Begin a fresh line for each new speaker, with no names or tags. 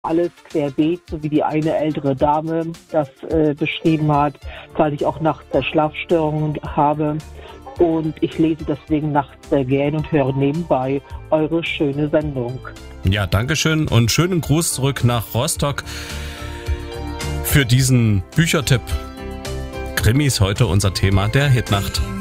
alles querbeet, so wie die eine ältere Dame das beschrieben hat, weil ich auch nachts Schlafstörungen habe. Und ich lese deswegen nachts sehr gern und höre nebenbei eure schöne Sendung.
Ja, dankeschön und schönen Gruß zurück nach Rostock für diesen Büchertipp. Krimis heute unser Thema der Hitnacht.